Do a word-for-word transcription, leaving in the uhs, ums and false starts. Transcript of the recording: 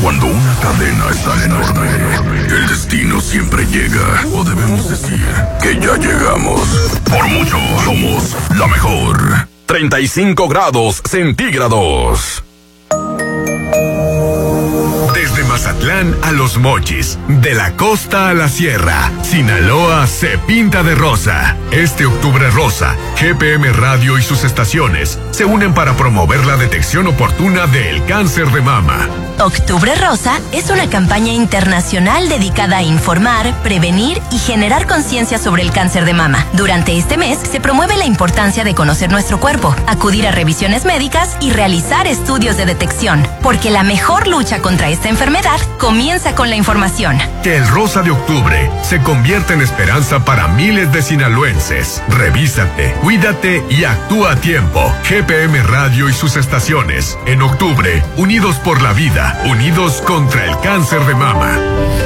Cuando una cadena es tan enorme, el destino siempre llega. O debemos decir que ya llegamos. Por mucho, somos la mejor. treinta y cinco grados centígrados. Desde Mazatlán a Los Mochis, de la costa a la sierra, Sinaloa se pinta de rosa. Este octubre rosa, G P M Radio y sus estaciones se unen para promover la detección oportuna del cáncer de mama. Octubre Rosa es una campaña internacional dedicada a informar, prevenir y generar conciencia sobre el cáncer de mama. Durante este mes se promueve la importancia de conocer nuestro cuerpo, acudir a revisiones médicas y realizar estudios de detección, porque la mejor lucha contra esta enfermedad comienza con la información. Que el rosa de octubre se convierta en esperanza para miles de sinaloenses. Revísate, cuídate y actúa a tiempo. G P M Radio y sus estaciones. En octubre, unidos por la vida. Unidos contra el cáncer de mama.